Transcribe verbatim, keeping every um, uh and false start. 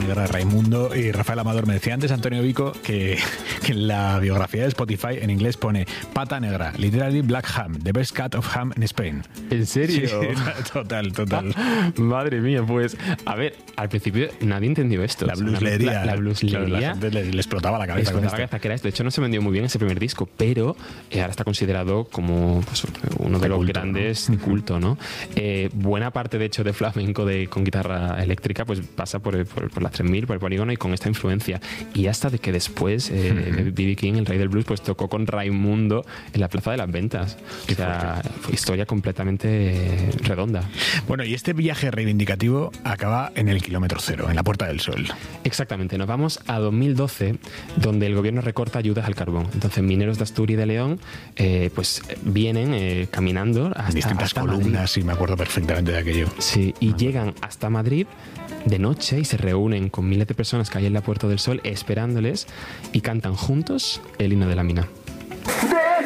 Negra de Raimundo. Y Rafael Amador me decía antes, Antonio Vico, que, que en la biografía de Spotify en inglés pone Pata Negra, literally Black Ham, the best cut of ham in Spain. ¿En serio? Sí, total, total. Madre mía, pues, a ver, al principio nadie entendió esto. La blueslería. La, la blueslería. Claro, la gente le, le explotaba la cabeza. Le explotaba la cabeza que era esto. De hecho, no se vendió muy bien ese primer disco, pero eh, ahora está considerado como pues, uno de, de los culto, grandes, ¿no? De culto, ¿no? Eh, buena parte, de hecho, de flamenco de, con guitarra eléctrica pues pasa por, por, por las tres mil, por el polígono y con esta influencia. Y hasta de que después eh, B B King, el rey del blues, pues tocó con Raimundo en la Plaza de las Ventas. O sea, fue historia completamente redonda. Bueno, y este viaje reivindicativo acaba en el kilómetro cero, en la Puerta del Sol. Exactamente, nos vamos a dos mil doce, donde el gobierno recorta ayudas al carbón. Entonces, mineros de Asturias y de León eh, pues vienen eh, caminando hasta, distintas hasta columnas, Madrid. Y me acuerdo perfectamente de aquello. Sí, y ah. llegan hasta Madrid de noche y se reúnen con miles de personas que hay en la Puerta del Sol esperándoles y cantan juntos el himno de la mina.